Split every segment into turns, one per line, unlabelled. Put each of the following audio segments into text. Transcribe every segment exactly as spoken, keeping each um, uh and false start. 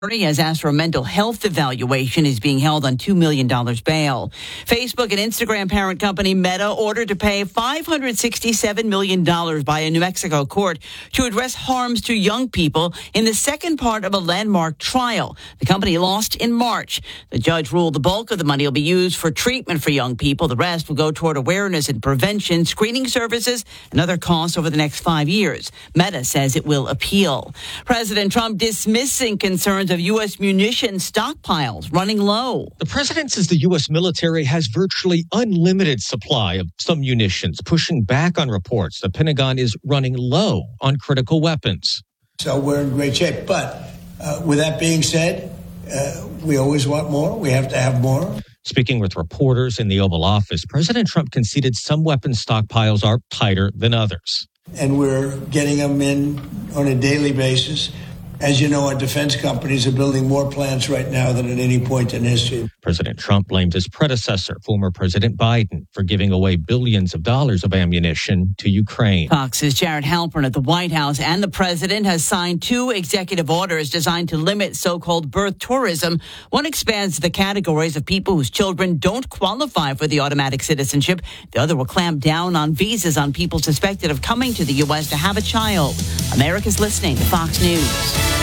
He has asked for a mental health evaluation. He's being held on two million dollars bail. Facebook and Instagram parent company Meta ordered to pay five hundred sixty-seven million dollars by a New Mexico court to address harms to young people in the second part of a landmark trial. The company lost in March. The judge ruled the bulk of the money will be used for treatment for young people. The rest will go toward awareness and prevention, screening services, and other costs over the next five years. Meta says it will appeal. President Trump dismissing concerns of U S munition stockpiles running low.
The president says the U S military has virtually unlimited supply of some munitions, pushing back on reports the Pentagon is running low on critical weapons.
So we're in great shape. But uh, with that being said, uh, we always want more. We have to have more.
Speaking with reporters in the Oval Office, President Trump conceded some weapon stockpiles are tighter than others.
And we're getting them in on a daily basis. As you know, our defense companies are building more plants right now than at any point in history.
President Trump blamed his predecessor, former President Biden, for giving away billions of dollars of ammunition to Ukraine.
Fox's Jared Halpern at the White House and the president has signed two executive orders designed to limit so-called birth tourism. One expands the categories of people whose children don't qualify for the automatic citizenship. The other will clamp down on visas on people suspected of coming to the U S to have a child. America's listening to Fox News.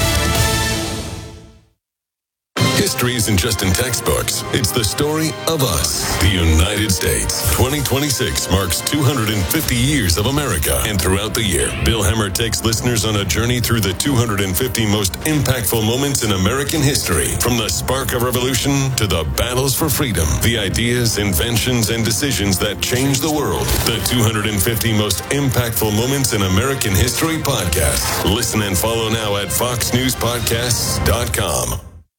History isn't just in textbooks. It's the story of us, the United States. twenty twenty-six marks two hundred fifty years of America. And throughout the year, Bill Hemmer takes listeners on a journey through the two hundred fifty most impactful moments in American history. From the spark of revolution to the battles for freedom, the ideas, inventions, and decisions that changed the world. The two hundred fifty most impactful moments in American history podcast. Listen and follow now at fox news podcasts dot com.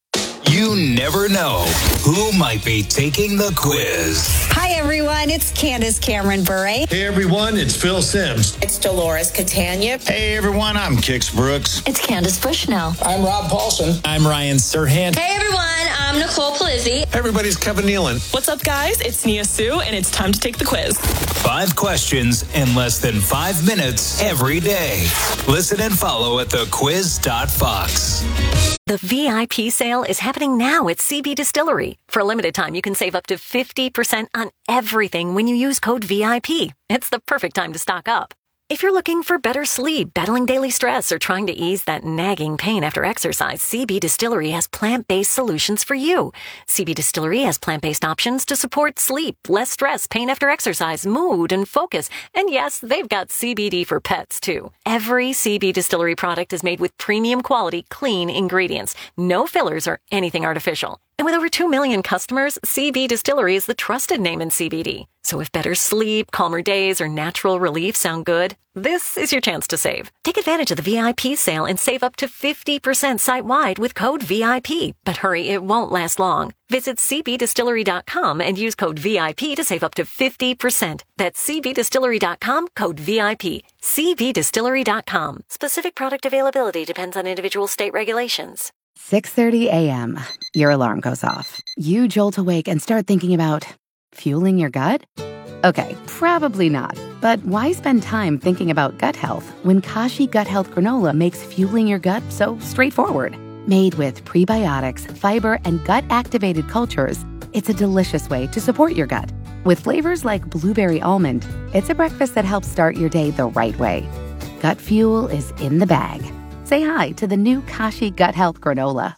You never know who might be taking the quiz.
Hi, everyone. It's Candace Cameron Bure.
Hey, everyone. It's Phil Sims.
It's Dolores Catania.
Hey, everyone. I'm Kix Brooks.
It's Candace Bushnell.
I'm Rob Paulson.
I'm Ryan Serhant.
Hey, everyone. I'm Nicole Palizzi.
Hey, everybody's Kevin Nealon.
What's up, guys? It's Nia Sue, and it's time to take the quiz.
Five questions in less than five minutes every day. Listen and follow at the quiz dot fox.
The V I P sale is happening now at C B Distillery. For a limited time, you can save up to fifty percent on everything when you use code V I P. It's the perfect time to stock up. If you're looking for better sleep, battling daily stress, or trying to ease that nagging pain after exercise, C B Distillery has plant-based solutions for you. C B Distillery has plant-based options to support sleep, less stress, pain after exercise, mood, and focus. And yes, they've got C B D for pets, too. Every C B Distillery product is made with premium quality, clean ingredients. No fillers or anything artificial. And with over two million customers, C B Distillery is the trusted name in C B D. So if better sleep, calmer days, or natural relief sound good, this is your chance to save. Take advantage of the V I P sale and save up to fifty percent site-wide with code V I P. But hurry, it won't last long. Visit c b distillery dot com and use code V I P to save up to fifty percent. That's c b distillery dot com, code V I P. c b distillery dot com. Specific product availability depends on individual state regulations.
six thirty a.m. Your alarm goes off. You jolt awake and start thinking about fueling your gut? Okay, probably not. But why spend time thinking about gut health when Kashi Gut Health Granola makes fueling your gut so straightforward? Made with prebiotics, fiber, and gut-activated cultures, it's a delicious way to support your gut. With flavors like blueberry almond, it's a breakfast that helps start your day the right way. Gut fuel is in the bag. Say hi to the new Kashi Gut Health Granola.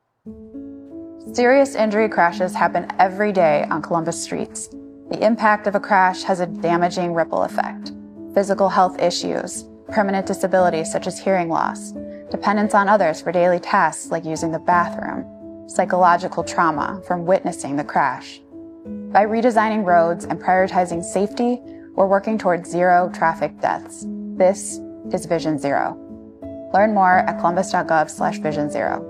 Serious injury crashes happen every day on Columbus streets. The impact of a crash has a damaging ripple effect. Physical health issues, permanent disabilities such as hearing loss, dependence on others for daily tasks like using the bathroom, psychological trauma from witnessing the crash. By redesigning roads and prioritizing safety, we're working towards zero traffic deaths. This is Vision Zero. Learn more at columbus.gov slash vision zero.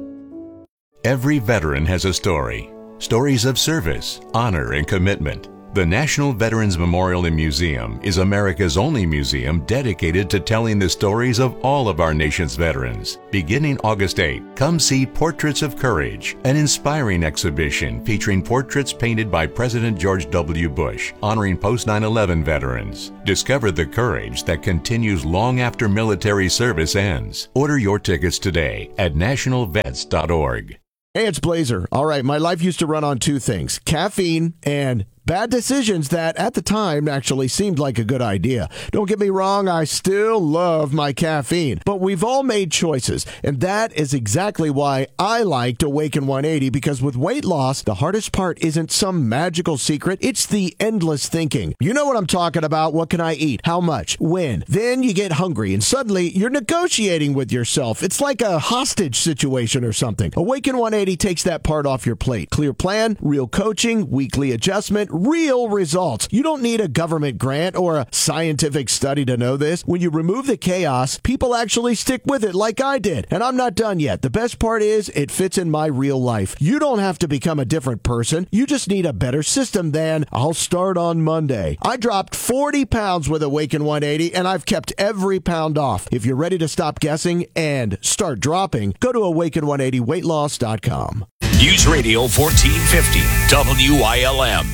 Every veteran has a story. Stories of service, honor, and commitment.
The National Veterans Memorial and Museum is America's only museum dedicated to telling the stories of all of our nation's veterans. Beginning August eighth, come see Portraits of Courage, an inspiring exhibition featuring portraits painted by President George W. Bush, honoring post nine eleven veterans. Discover the courage that continues long after military service ends. Order your tickets today at national vets dot org.
Hey, it's Blazer. All right, my life used to run on two things, caffeine and bad decisions that at the time actually seemed like a good idea. Don't get me wrong, I still love my caffeine, but we've all made choices, and that is exactly why I liked Awaken one eighty, because with weight loss, the hardest part isn't some magical secret, it's the endless thinking. You know what I'm talking about. What can I eat? How much? When? Then you get hungry, and suddenly you're negotiating with yourself. It's like a hostage situation or something. Awaken one eighty takes that part off your plate. Clear plan, real coaching, weekly adjustment, real results. You don't need a government grant or a scientific study to know this. When you remove the chaos, people actually stick with it like I did. And I'm not done yet. The best part is it fits in my real life. You don't have to become a different person. You just need a better system than I'll start on Monday. I dropped forty pounds with Awaken one eighty, and I've kept every pound off. If you're ready to stop guessing and start dropping, go to awaken one eighty weight loss dot com.
News Radio fourteen fifty W I L M.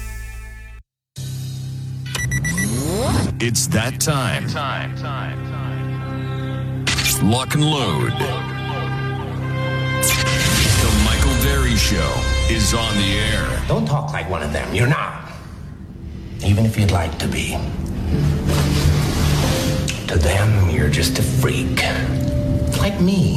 It's that time. time, time, time. Lock and load. The Michael Berry Show is on the air.
Don't talk like one of them. You're not. Even if you'd like to be. To them, you're just a freak. Like me.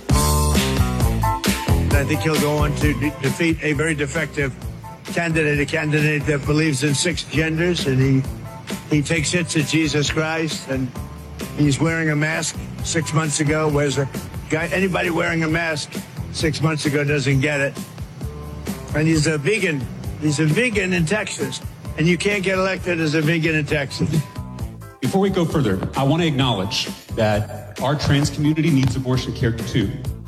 I think he'll go on to de- defeat a very defective candidate, a candidate that believes in six genders, and he he takes hits at Jesus Christ, and he's wearing a mask six months ago. Where's a guy? Anybody wearing a mask six months ago doesn't get it. And he's a vegan. He's a vegan in Texas, and you can't get elected as a vegan in Texas.
Before we go further, I want to acknowledge that our trans community needs abortion care too.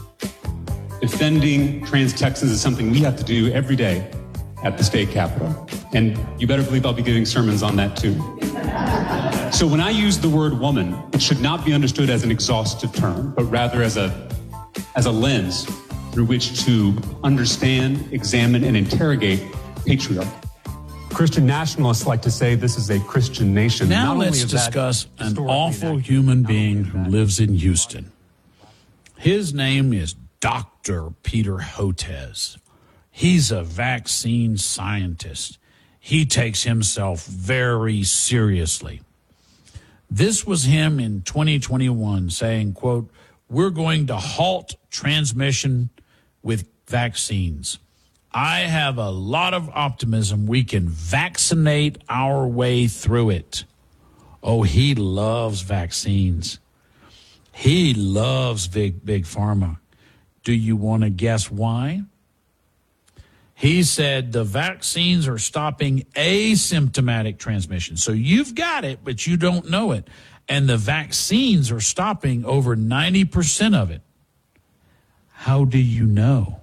Defending trans Texans is something we have to do every day at the state capitol. And you better believe I'll be giving sermons on that too. So when I use the word woman, it should not be understood as an exhaustive term, but rather as a, as a lens through which to understand, examine, and interrogate patriarchy.
Christian nationalists like to say this is a Christian nation.
Now
Not
let's discuss an awful human being who lives in Houston. His name is Doctor Peter Hotez. He's a vaccine scientist. He takes himself very seriously. This was him in twenty twenty-one saying, quote, "We're going to halt transmission with vaccines. I have a lot of optimism we can vaccinate our way through it." Oh, he loves vaccines. He loves big, big pharma. Do you want to guess why? He said the vaccines are stopping asymptomatic transmission. So you've got it, but you don't know it. And the vaccines are stopping over ninety percent of it. How do you know?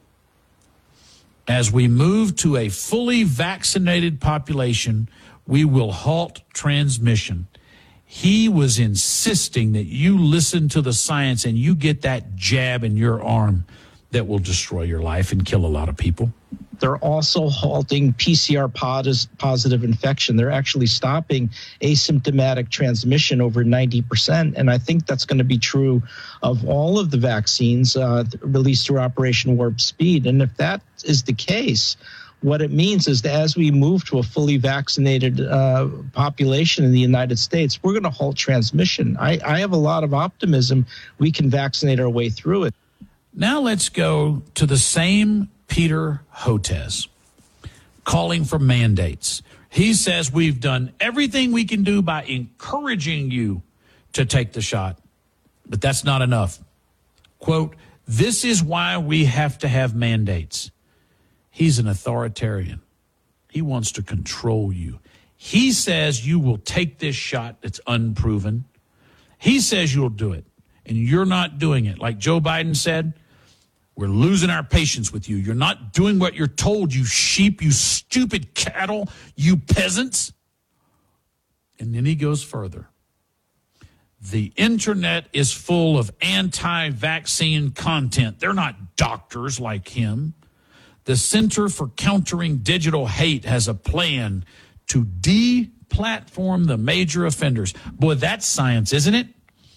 As we move to a fully vaccinated population, we will halt transmission. He was insisting that you listen to the science and you get that jab in your arm that will destroy your life and kill a lot of people.
They're also halting P C R positive infection. They're actually stopping asymptomatic transmission over ninety percent. And I think that's going to be true of all of the vaccines uh, released through Operation Warp Speed. And if that is the case, what it means is that as we move to a fully vaccinated uh, population in the United States, we're going to halt transmission. I, I have a lot of optimism we can vaccinate our way through it.
Now let's go to the same Peter Hotez calling for mandates. He says we've done everything we can do by encouraging you to take the shot, but that's not enough. Quote, "This is why we have to have mandates." He's an authoritarian. He wants to control you. He says you will take this shot that's unproven. He says you'll do it, and you're not doing it. Like Joe Biden said, We're losing our patience with you. You're not doing what you're told, you sheep, you stupid cattle, you peasants. And then he goes further. The internet is full of anti-vaccine content. They're not doctors like him. The Center for Countering Digital Hate has a plan to de-platform the major offenders. Boy, that's science, isn't it?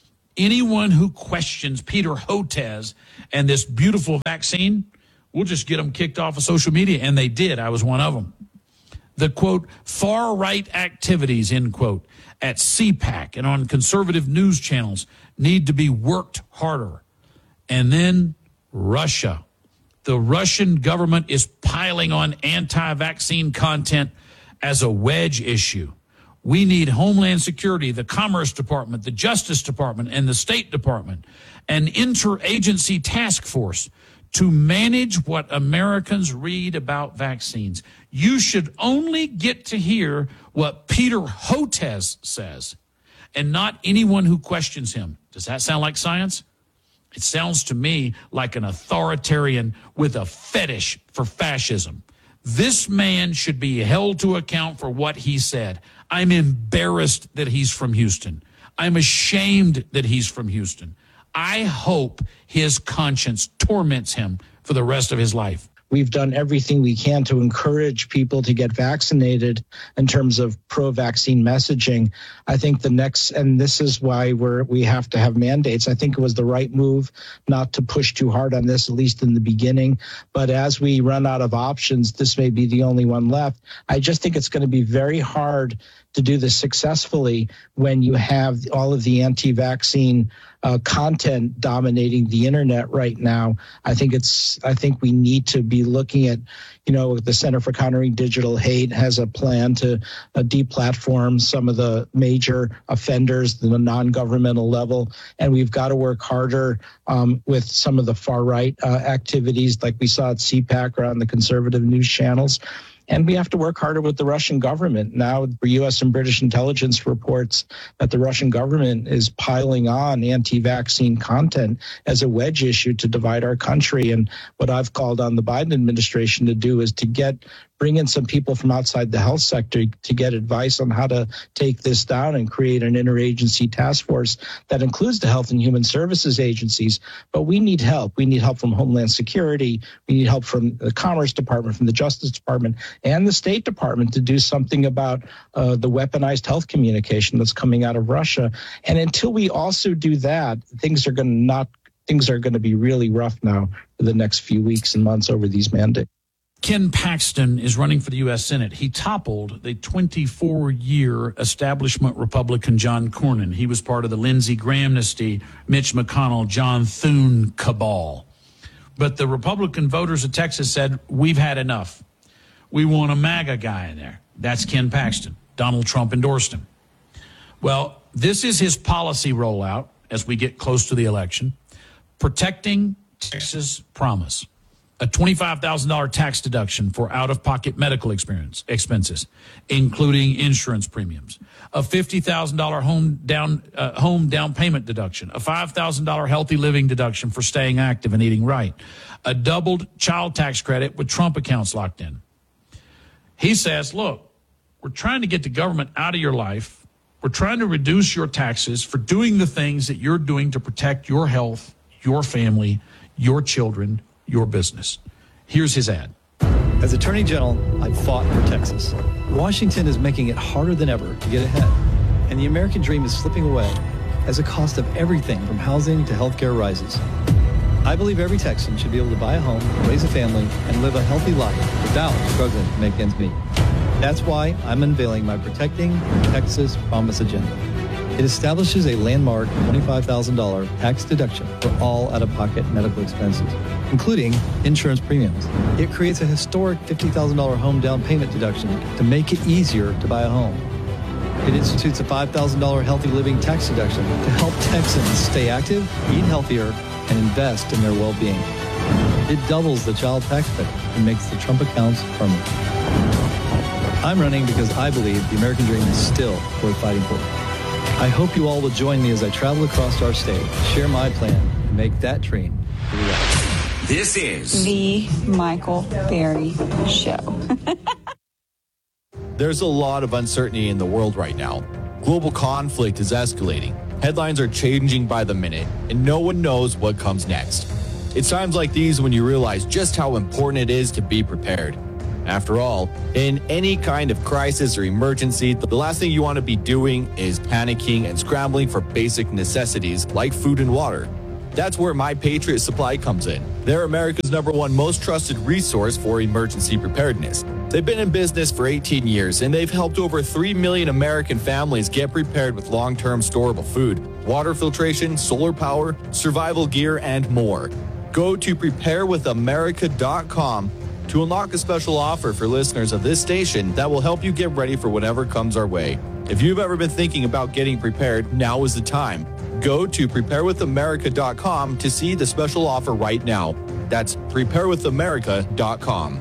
Anyone who questions Peter Hotez and this beautiful vaccine, we'll just get them kicked off of social media. And they did. I was one of them. The, quote, far-right activities, end quote, at C PAC and on conservative news channels need to be worked harder. And then Russia. The Russian government is piling on anti-vaccine content as a wedge issue. We need Homeland Security, the Commerce Department, the Justice Department, and the State Department, an interagency task force to manage what Americans read about vaccines. You should only get to hear what Peter Hotez says and not anyone who questions him. Does that sound like science? It sounds to me like an authoritarian with a fetish for fascism. This man should be held to account for what he said. I'm embarrassed that he's from Houston. I'm ashamed that he's from Houston. I hope his conscience torments him for the rest of his life.
We've done everything we can to encourage people to get vaccinated in terms of pro-vaccine messaging. I think the next, and this is why we're, we have to have mandates. I think it was the right move not to push too hard on this, at least in the beginning. But as we run out of options, this may be the only one left. I just think it's going to be very hard to do this successfully when you have all of the anti-vaccine uh, content dominating the internet right now. I think it's, I think we need to be looking at, you know, the Center for Countering Digital Hate has a plan to uh, deplatform some of the major offenders at the non-governmental level. And we've got to work harder um, with some of the far-right uh, activities like we saw at C PAC or on the conservative news channels. And we have to work harder with the Russian government. Now, the U S and British intelligence reports that the Russian government is piling on anti-vaccine content as a wedge issue to divide our country. And what I've called on the Biden administration to do is to get bring in some people from outside the health sector to get advice on how to take this down and create an interagency task force that includes the Health and Human Services agencies. But we need help. We need help from Homeland Security. We need help from the Commerce Department, from the Justice Department, and the State Department to do something about uh, the weaponized health communication that's coming out of Russia. And until we also do that, things are going to not things are going to be really rough now for the next few weeks and months over these mandates.
Ken Paxton is running for the U S Senate. He toppled the twenty-four-year establishment Republican John Cornyn. He was part of the Lindsey Grahamnesty, Mitch McConnell, John Thune cabal. But the Republican voters of Texas said, we've had enough. We want a MAGA guy in there. That's Ken Paxton. Donald Trump endorsed him. Well, this is his policy rollout as we get close to the election. Protecting Texas Promise. A twenty-five thousand dollars tax deduction for out-of-pocket medical experience, expenses, including insurance premiums. A fifty thousand dollars home down uh, home down payment deduction. A five thousand dollars healthy living deduction for staying active and eating right. A doubled child tax credit with Trump accounts locked in. He says, look, we're trying to get the government out of your life. We're trying to reduce your taxes for doing the things that you're doing to protect your health, your family, your children, your business. Here's his ad.
As Attorney General, I've fought for Texas. Washington is making it harder than ever to get ahead, and the American dream is slipping away as the cost of everything from housing to healthcare rises. I believe every Texan should be able to buy a home, raise a family, and live a healthy life without struggling to make ends meet. That's why I'm unveiling my Protecting Texas Promise agenda. It establishes a landmark twenty-five thousand dollars tax deduction for all out-of-pocket medical expenses, including insurance premiums. It creates a historic fifty thousand dollars home down payment deduction to make it easier to buy a home. It institutes a five thousand dollars healthy living tax deduction to help Texans stay active, eat healthier, and invest in their well-being. It doubles the child tax credit and makes the Trump accounts permanent. I'm running because I believe the American dream is still worth fighting for. I hope you all will join me as I travel across our state, share my plan, and make that dream a reality.
This is
The Michael Berry Show.
There's a lot of uncertainty in the world right now. Global conflict is escalating. Headlines are changing by the minute, and no one knows what comes next. It's times like these when you realize just how important it is to be prepared. After all, in any kind of crisis or emergency, the last thing you want to be doing is panicking and scrambling for basic necessities like food and water. That's where My Patriot Supply comes in. They're America's number one most trusted resource for emergency preparedness. They've been in business for eighteen years, and they've helped over three million American families get prepared with long-term storable food, water filtration, solar power, survival gear, and more. Go to prepare with america dot com to unlock a special offer for listeners of this station that will help you get ready for whatever comes our way. If you've ever been thinking about getting prepared, now is the time. Go to prepare with america dot com to see the special offer right now. That's prepare with america dot com.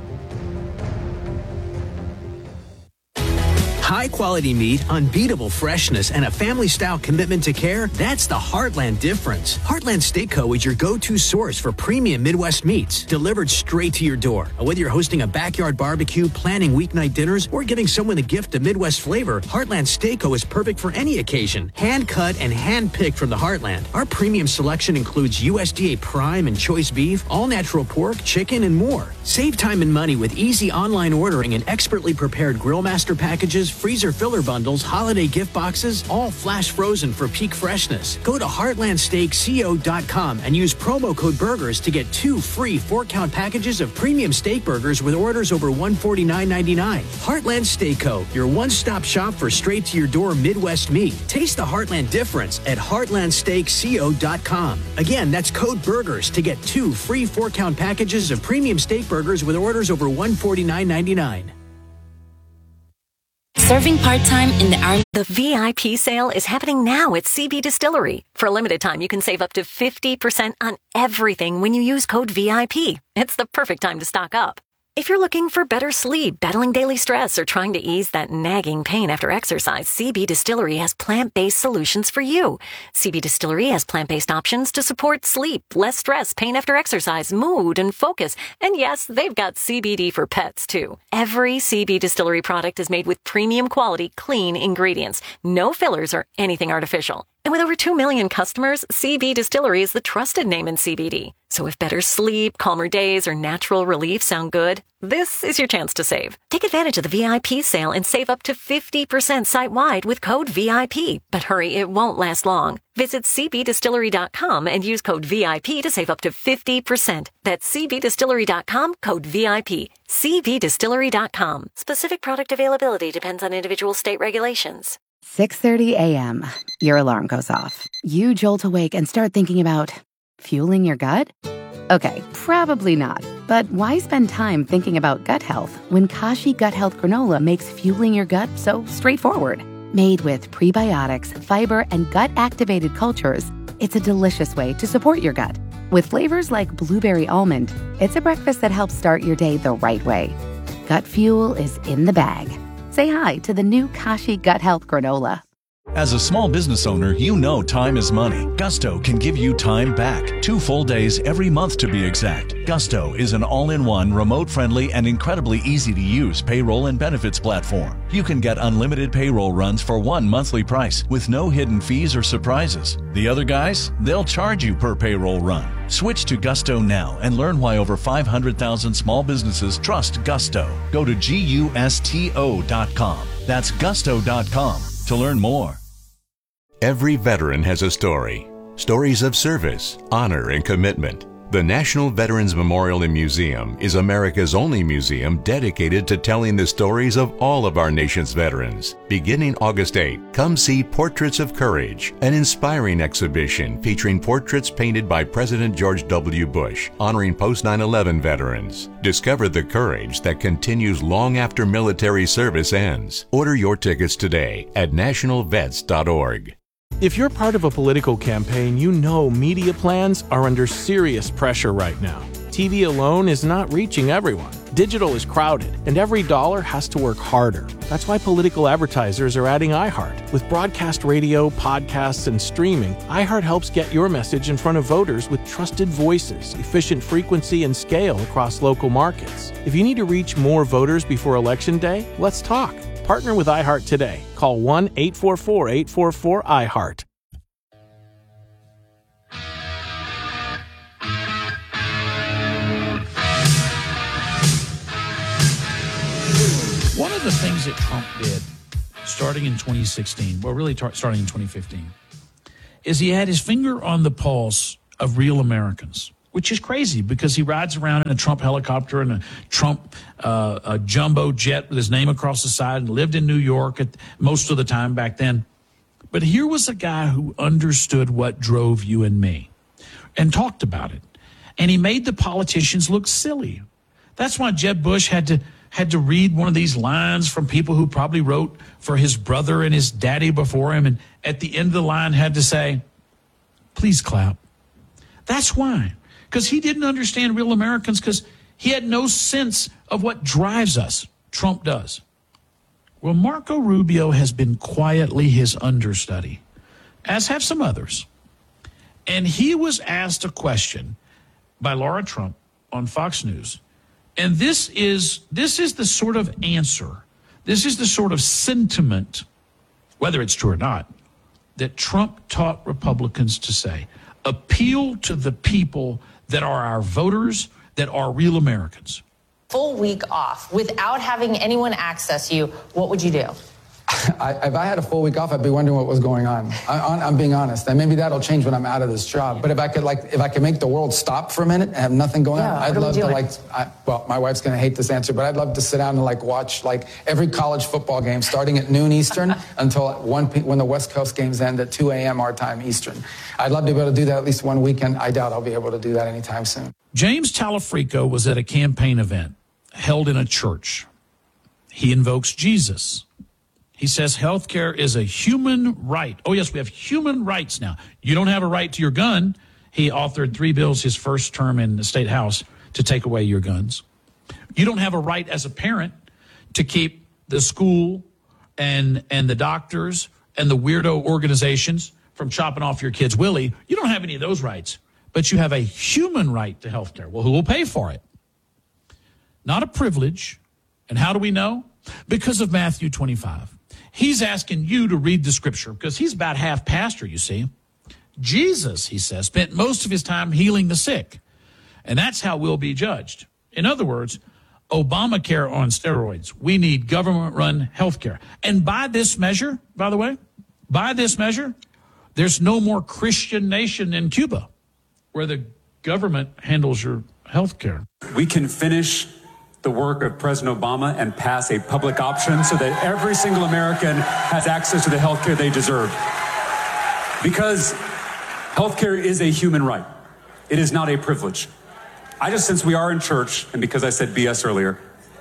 High quality meat, unbeatable freshness, and a family style commitment to care, that's the Heartland difference. Heartland Steak Co. is your go-to source for premium Midwest meats, delivered straight to your door. Whether you're hosting a backyard barbecue, planning weeknight dinners, or giving someone a gift of Midwest flavor, Heartland Steak Co. is perfect for any occasion. Hand cut and hand picked from the Heartland. Our premium selection includes U S D A prime and choice beef, all natural pork, chicken, and more. Save time and money with easy online ordering and expertly prepared grill master packages, freezer filler bundles, holiday gift boxes, all flash frozen for peak freshness. Go to heartland steak co dot com and use promo code BURGERS to get two free four-count packages of premium steak burgers with orders over one hundred forty-nine ninety-nine. Heartland Steak Co., your one-stop shop for straight-to-your-door Midwest meat. Taste the Heartland difference at heartland steak co dot com. Again, that's code BURGERS to get two free four-count packages of premium steak burgers with orders over one hundred forty-nine ninety-nine.
Serving part-time in the Army. The V I P sale is happening now at C B Distillery. For a limited time, you can save up to fifty percent on everything when you use code V I P. It's the perfect time to stock up. If you're looking for better sleep, battling daily stress, or trying to ease that nagging pain after exercise, C B Distillery has plant-based solutions for you. C B Distillery has plant-based options to support sleep, less stress, pain after exercise, mood, and focus. And yes, they've got C B D for pets, too. Every C B Distillery product is made with premium quality, clean ingredients. No fillers or anything artificial. And with over two million customers, C B Distillery is the trusted name in C B D. So if better sleep, calmer days, or natural relief sound good, this is your chance to save. Take advantage of the V I P sale and save up to fifty percent site-wide with code V I P. But hurry, it won't last long. Visit c b distillery dot com and use code V I P to save up to fifty percent. That's c b distillery dot com, code V I P. c b distillery dot com. Specific product availability depends on individual state regulations.
six thirty a.m. Your alarm goes off. You jolt awake and start thinking about fueling your gut? Okay, probably not. But why spend time thinking about gut health when Kashi Gut Health Granola makes fueling your gut so straightforward? Made with prebiotics, fiber, and gut-activated cultures, it's a delicious way to support your gut. With flavors like blueberry almond, it's a breakfast that helps start your day the right way. Gut fuel is in the bag. Say hi to the new Kashi Gut Health Granola.
As a small business owner, you know time is money. Gusto can give you time back. Two full days every month to be exact. Gusto is an all-in-one, remote-friendly, and incredibly easy-to-use payroll and benefits platform. You can get unlimited payroll runs for one monthly price with no hidden fees or surprises. The other guys, they'll charge you per payroll run. Switch to Gusto now and learn why over five hundred thousand small businesses trust Gusto. Go to gusto dot com. That's gusto dot com to learn more.
Every veteran has a story. Stories of service, honor, and commitment. The National Veterans Memorial and Museum is America's only museum dedicated to telling the stories of all of our nation's veterans. Beginning August eighth, come see Portraits of Courage, an inspiring exhibition featuring portraits painted by President George W. Bush, honoring post nine eleven veterans. Discover the courage that continues long after military service ends. Order your tickets today at national vets dot org.
If you're part of a political campaign, you know media plans are under serious pressure right now. T V alone is not reaching everyone. Digital is crowded, and every dollar has to work harder. That's why political advertisers are adding iHeart. With broadcast radio, podcasts, and streaming, iHeart helps get your message in front of voters with trusted voices, efficient frequency, and scale across local markets. If you need to reach more voters before Election Day, let's talk. Partner with iHeart today. Call one eight four four, eight four four, iHeart.
One of the things that Trump did starting in twenty sixteen, well, really tar- starting in twenty fifteen, is he had his finger on the pulse of real Americans, which is crazy because he rides around in a Trump helicopter and a Trump uh, a jumbo jet with his name across the side and lived in New York at most of the time back then. But here was a guy who understood what drove you and me and talked about it. And he made the politicians look silly. That's why Jeb Bush had to had to read one of these lines from people who probably wrote for his brother and his daddy before him, and at the end of the line had to say, please clap. That's why. Because he didn't understand real Americans, because he had no sense of what drives us. Trump does. Well, Marco Rubio has been quietly his understudy, as have some others. And he was asked a question by Laura Trump on Fox News. And this is this is the sort of answer, this is the sort of sentiment, whether it's true or not, that Trump taught Republicans to say. Appeal to the people that are our voters, that are real Americans.
Full week off without having anyone access you, what would you do?
I, if I had a full week off, I'd be wondering what was going on. I, on. I'm being honest, and maybe that'll change when I'm out of this job. But if I could, like, if I could make the world stop for a minute and have nothing going
yeah,
on, I'd love to, like, I, well, my wife's going to hate this answer, but I'd love to sit down and like watch like every college football game starting at noon Eastern until one p- when the West Coast games end at two a.m. our time Eastern. I'd love to be able to do that at least one weekend. I doubt I'll be able to do that anytime soon.
James Talafrico was at a campaign event held in a church. He invokes Jesus. He says healthcare is a human right. Oh, yes, we have human rights now. You don't have a right to your gun. He authored three bills his first term in the state house to take away your guns. You don't have a right as a parent to keep the school and and the doctors and the weirdo organizations from chopping off your kid's willy. You don't have any of those rights, but you have a human right to healthcare. Well, who will pay for it? Not a privilege. And how do we know? Because of Matthew twenty-five. He's asking you to read the scripture because he's about half pastor, you see. Jesus, he says, spent most of his time healing the sick. And that's how we'll be judged. In other words, Obamacare on steroids. We need government-run health care. And by this measure, by the way, by this measure, there's no more Christian nation in Cuba where the government handles your health care.
We can finish the work of President Obama and pass a public option so that every single American has access to the health care they deserve. Because health care is a human right. It is not a privilege. I just, since we are in church, and because I said B S earlier,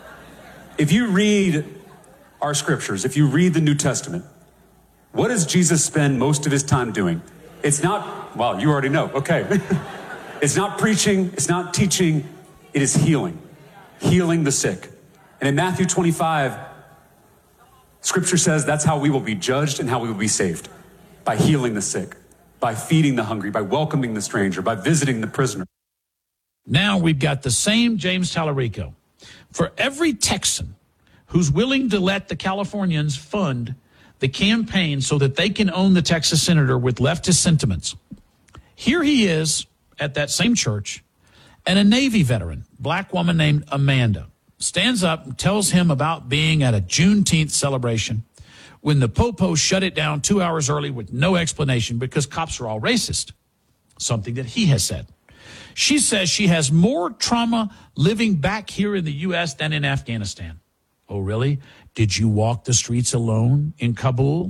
if you read our scriptures, if you read the New Testament, what does Jesus spend most of his time doing? It's not, well, you already know, okay. It's not preaching, it's not teaching, it is healing. Healing the sick. And in Matthew twenty-five, scripture says that's how we will be judged and how we will be saved. By healing the sick, by feeding the hungry, by welcoming the stranger, by visiting the prisoner.
Now we've got the same James Talarico. For every Texan who's willing to let the Californians fund the campaign so that they can own the Texas senator with leftist sentiments, here he is at that same church. And a Navy veteran, black woman named Amanda, stands up and tells him about being at a Juneteenth celebration when the Popo shut it down two hours early with no explanation because cops are all racist, something that he has said. She says she has more trauma living back here in the U S than in Afghanistan. Oh, really? Did you walk the streets alone in Kabul?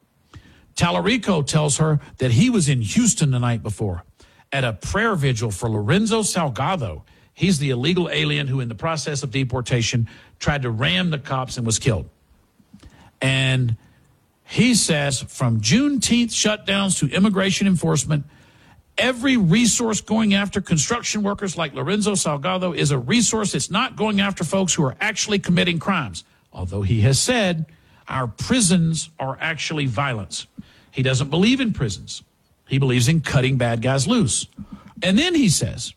Talarico tells her that he was in Houston the night before at a prayer vigil for Lorenzo Salgado. He's the illegal alien who, in the process of deportation, tried to ram the cops and was killed. And he says from Juneteenth shutdowns to immigration enforcement, Every resource going after construction workers like Lorenzo Salgado is a resource that's not going after folks who are actually committing crimes. Although he has said our prisons are actually violence. He doesn't believe in prisons. He believes in cutting bad guys loose. And then he says,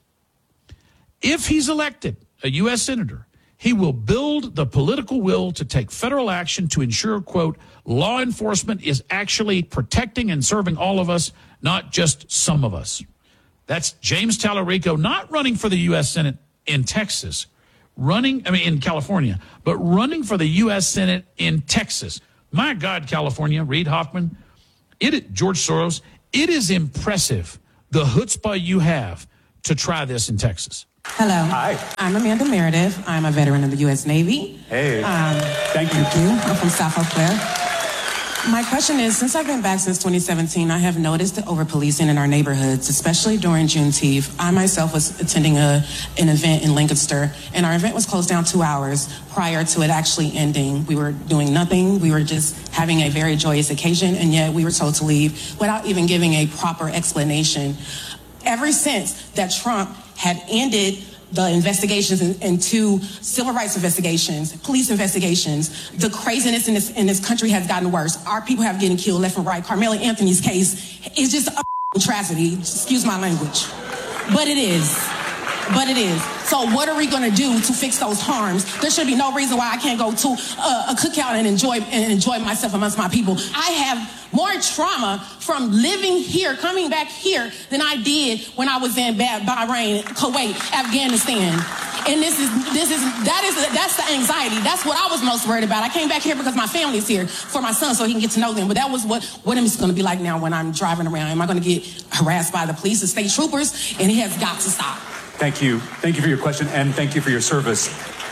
if he's elected a U S senator, he will build the political will to take federal action to ensure, quote, law enforcement is actually protecting and serving all of us, not just some of us. That's James Tallarico, not running for the U S Senate in Texas, running, I mean, in California, but running for the U S Senate in Texas. My God, California, Reid Hoffman, it, George Soros, it is impressive the chutzpah you have to try this in Texas.
Hello. Hi. I'm Amanda Meredith. I'm a veteran of the U S Navy.
Hey.
Um,
thank you.
Thank you. I'm from South Eau Claire. My question is, since I've been back since twenty seventeen, I have noticed the over-policing in our neighborhoods, especially during Juneteenth. I myself was attending a, an event in Lancaster, and our event was closed down two hours prior to it actually ending. We were doing nothing. We were just having a very joyous occasion, and yet we were told to leave without even giving a proper explanation. Ever since that Trump had ended the investigations into civil rights investigations, police investigations, the craziness in this in this country has gotten worse. Our people have getting killed left and right. Carmela Anthony's case is just a tragedy. Excuse my language. But it is. But it is. So what are we going to do to fix those harms? There should be no reason why I can't go to a, a cookout and enjoy and enjoy myself amongst my people. I have more trauma from living here, coming back here, than I did when I was in Bahrain, Kuwait, Afghanistan. And this is this is that is that's the anxiety. That's what I was most worried about. I came back here because my family's here for my son, so he can get to know them. But that was what what it's going to be like now when I'm driving around. Am I going to get harassed by the police and state troopers? And it has got to stop.
Thank you. Thank you for your question, and thank you for your service.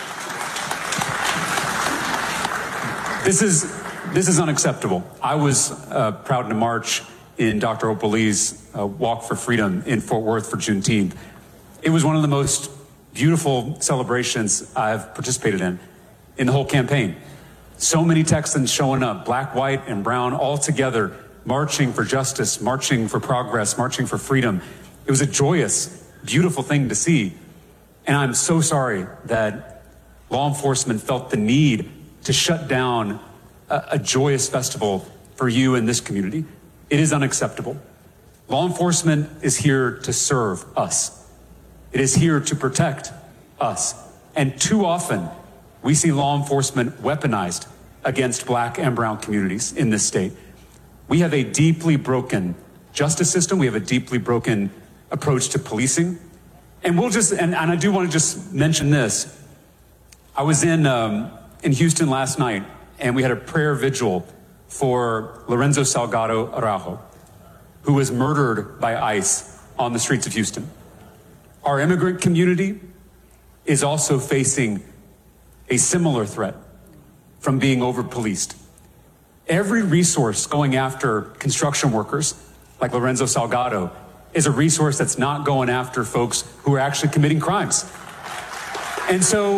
This is this is unacceptable. I was uh, proud to march in Doctor Opal's uh, Walk for Freedom in Fort Worth for Juneteenth. It was one of the most beautiful celebrations I've participated in in the whole campaign. So many Texans showing up, black, white, and brown, all together, marching for justice, marching for progress, marching for freedom. It was a joyous, beautiful thing to see. And I'm so sorry that law enforcement felt the need to shut down a, a joyous festival for you in this community. It is unacceptable. Law enforcement is here to serve us. It is here to protect us. And too often, we see law enforcement weaponized against black and brown communities in this state. We have a deeply broken justice system. We have a deeply broken approach to policing. And we'll just, and, and I do want to just mention this. I was in, um, in Houston last night, and we had a prayer vigil for Lorenzo Salgado Araujo, who was murdered by ICE on the streets of Houston. Our immigrant community is also facing a similar threat from being over-policed. Every resource going after construction workers like Lorenzo Salgado is a resource that's not going after folks who are actually committing crimes. And so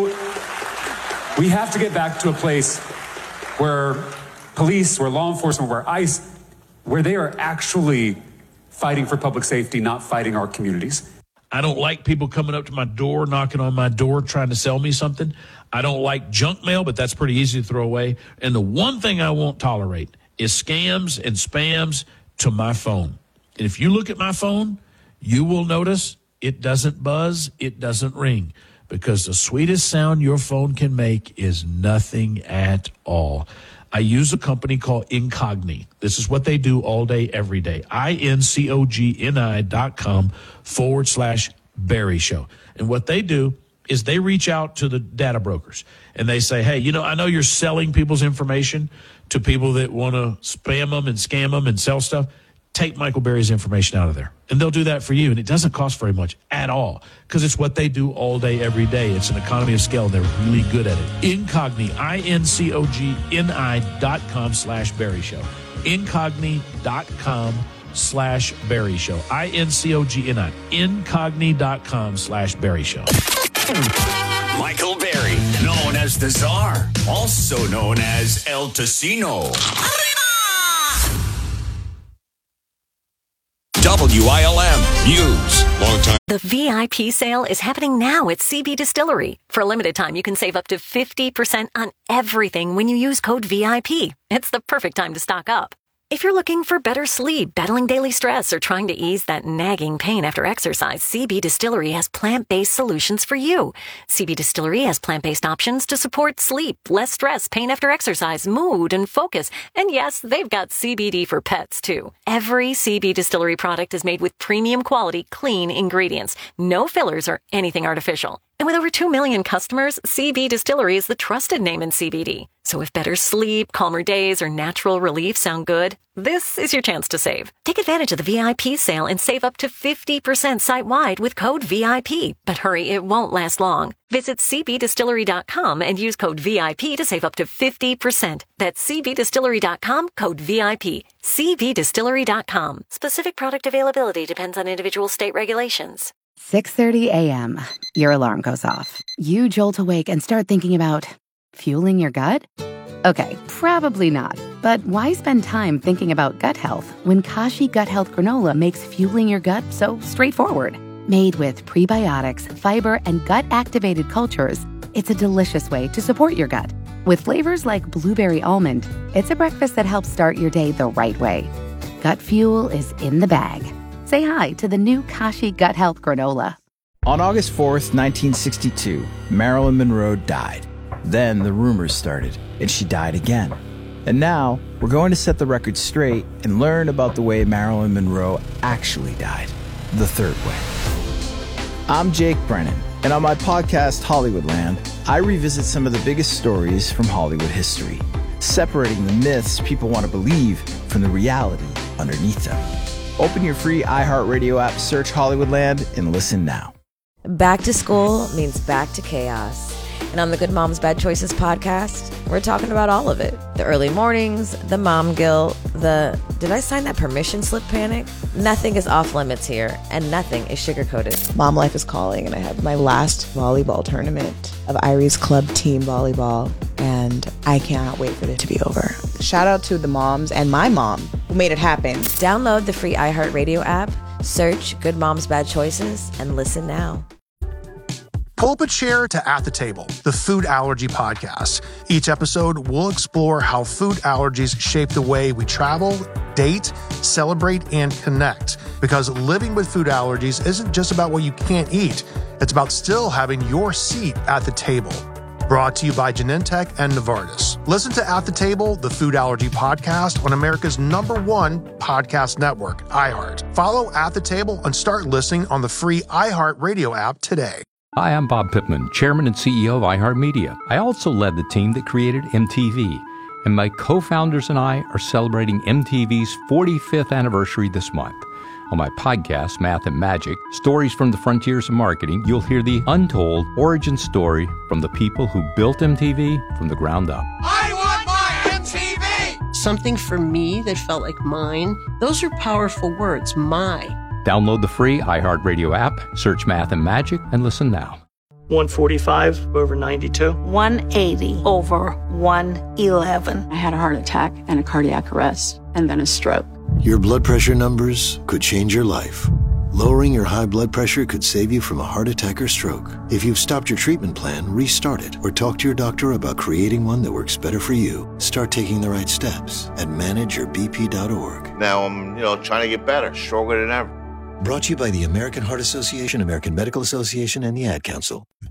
we have to get back to a place where police, where law enforcement, where ICE, where they are actually fighting for public safety, not fighting our communities.
I don't like people coming up to my door, knocking on my door, trying to sell me something. I don't like junk mail, but that's pretty easy to throw away. And the one thing I won't tolerate is scams and spams to my phone. And if you look at my phone, you will notice it doesn't buzz, it doesn't ring, because the sweetest sound your phone can make is nothing at all. I use a company called Incogni. This is what they do all day, every day. I-N-C-O-G-N-I dot com forward slash Barry Show. And what they do is they reach out to the data brokers and they say, hey, you know, I know you're selling people's information to people that want to spam them and scam them and sell stuff. Take Michael Berry's information out of there. And they'll do that for you. And it doesn't cost very much at all because it's what they do all day, every day. It's an economy of scale. And they're really good at it. Incogni, I-N-C-O-G-N-I dot com slash Barry Show. Incogni dot com slash Barry Show. I-N-C-O-G-N-I. Incogni dot com slash Barry Show.
Michael Berry, known as the Czar, also known as El Tocino. W I L M News. Long time.
The V I P sale is happening now at C B Distillery. For a limited time, you can save up to fifty percent on everything when you use code V I P. It's the perfect time to stock up. If you're looking for better sleep, battling daily stress, or trying to ease that nagging pain after exercise, C B Distillery has plant-based solutions for you. C B Distillery has plant-based options to support sleep, less stress, pain after exercise, mood, and focus. And yes, they've got C B D for pets, too. Every C B Distillery product is made with premium quality, clean ingredients. No fillers or anything artificial. And with over two million customers, C B Distillery is the trusted name in C B D. So if better sleep, calmer days, or natural relief sound good, this is your chance to save. Take advantage of the V I P sale and save up to fifty percent site-wide with code V I P. But hurry, it won't last long. Visit c b distillery dot com and use code V I P to save up to fifty percent. That's c b distillery dot com, code V I P. c b distillery dot com. Specific product availability depends on individual state regulations.
six thirty a.m. Your alarm goes off. You jolt awake and start thinking about fueling your gut? Okay, probably not. But why spend time thinking about gut health when Kashi Gut Health Granola makes fueling your gut so straightforward? Made with prebiotics, fiber, and gut-activated cultures, it's a delicious way to support your gut. With flavors like blueberry almond, it's a breakfast that helps start your day the right way. Gut fuel is in the bag. Say hi to the new Kashi Gut Health Granola.
On August fourth, nineteen sixty-two, Marilyn Monroe died. Then the rumors started, and she died again. And now, we're going to set the record straight and learn about the way Marilyn Monroe actually died, the third way. I'm Jake Brennan, and on my podcast, Hollywoodland, I revisit some of the biggest stories from Hollywood history, separating the myths people want to believe from the reality underneath them. Open your free iHeartRadio app, search Hollywoodland, and listen now.
Back to school means back to chaos. And on the Good Moms Bad Choices podcast, we're talking about all of it. The early mornings, the mom guilt, the did I sign that permission slip panic? Nothing is off limits here, and nothing is sugar-coated.
Mom life is calling, and I have my last volleyball tournament of Irie's Club Team Volleyball, and I cannot wait for it to be over. Shout out to the moms and my mom who made it happen.
Download the free iHeartRadio app, search Good Moms Bad Choices, and listen now.
Pull up a chair to At the Table, the food allergy podcast. Each episode, we'll explore how food allergies shape the way we travel, date, celebrate, and connect. Because living with food allergies isn't just about what you can't eat. It's about still having your seat at the table. Brought to you by Genentech and Novartis. Listen to At the Table, the food allergy podcast on America's number one podcast network, iHeart. Follow At the Table and start listening on the free iHeart Radio app today.
Hi, I'm Bob Pittman, Chairman and C E O of iHeartMedia. I also led the team that created M T V, and my co-founders and I are celebrating M T V's forty-fifth anniversary this month. On my podcast, Math and Magic, Stories from the Frontiers of Marketing, you'll hear the untold origin story from the people who built M T V from the ground up.
I want my M T V! Something for me that felt like mine. Those are powerful words, my.
Download the free iHeartRadio app, search Math and Magic, and listen now.
one forty-five over ninety-two.
one eighty over one eleven. I had a heart attack and a cardiac arrest and then a stroke.
Your blood pressure numbers could change your life. Lowering your high blood pressure could save you from a heart attack or stroke. If you've stopped your treatment plan, restart it or talk to your doctor about creating one that works better for you. Start taking the right steps at manage your b p dot org.
Now I'm, you know, trying to get better, stronger than ever.
Brought to you by the American Heart Association, American Medical Association, and the Ad Council.